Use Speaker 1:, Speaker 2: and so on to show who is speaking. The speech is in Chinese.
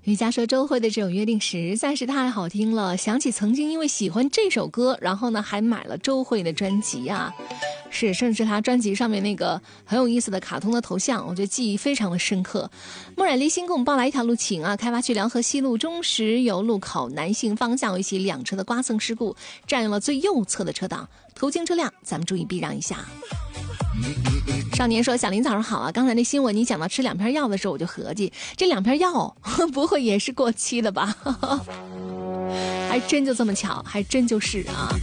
Speaker 1: 瑜伽说周蕙的这首约定实在是太好听了，想起曾经因为喜欢这首歌，然后呢还买了周蕙的专辑啊，是甚至他专辑上面那个很有意思的卡通的头像，我觉得记忆非常的深刻。墨染离心给我们报来一条路情啊，开发区辽河西路中石油路口南行方向有一起两车的刮蹭事故，占用了最右侧的车道，途经车辆咱们注意避让一下。少年说小林早上好啊，刚才那新闻你讲到吃2片药的时候，我就合计这2片药不会也是过期的吧？还真就这么巧，还真就是啊。